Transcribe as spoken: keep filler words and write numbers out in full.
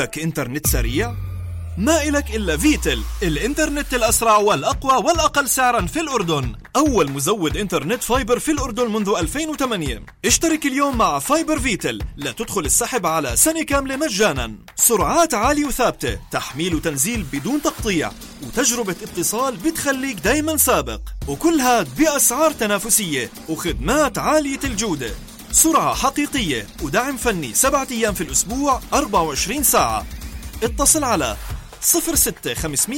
لك إنترنت سريع؟ ما إلك إلا فيتل، الإنترنت الأسرع والأقوى والأقل سعرا في الأردن. أول مزود إنترنت فايبر في الأردن منذ ألفين وثمانية. اشترك اليوم مع فايبر فيتل لتدخل السحب على سنة كاملة مجانا. سرعات عالية وثابتة، تحميل وتنزيل بدون تقطيع، وتجربة اتصال بتخليك دايما سابق، وكل هاد بأسعار تنافسية وخدمات عالية الجودة. سرعة حقيقية ودعم فني سبعة أيام في الأسبوع أربعة وعشرين ساعة. اتصل على صفر ستة خمسمية